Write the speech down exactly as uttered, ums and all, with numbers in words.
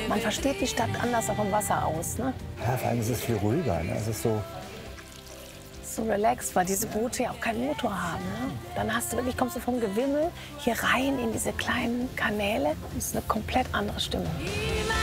Man versteht die Stadt anders auch vom Wasser aus, ne? Ja, vor allem ist es viel ruhiger. Ne? Es ist so, So relaxed, weil diese Boote ja auch keinen Motor haben. Ne? Dann hast du wirklich, kommst du vom Gewimmel hier rein in diese kleinen Kanäle. Das ist eine komplett andere Stimmung.